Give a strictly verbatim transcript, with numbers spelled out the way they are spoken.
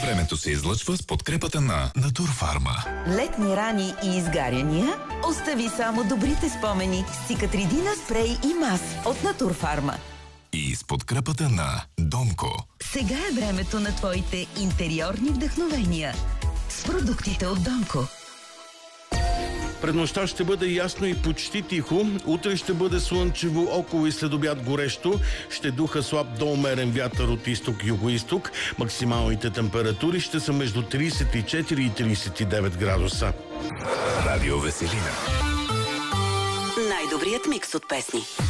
Времето се излъчва с подкрепата на Натурфарма. Летни рани и изгаряния? Остави само добрите спомени с Цикатридина спрей и мас от Натурфарма. И с подкрепата на Донко. Сега е времето на твоите интериорни вдъхновения с продуктите от Донко. Пред нощта ще бъде ясно и почти тихо. Утре ще бъде слънчево, около и следобед горещо. Ще духа слаб до умерен вятър от изток-югоизток. Максималните температури ще са между тридесет и четири и тридесет и девет градуса. Радио Веселина. Най-добрият микс от песни.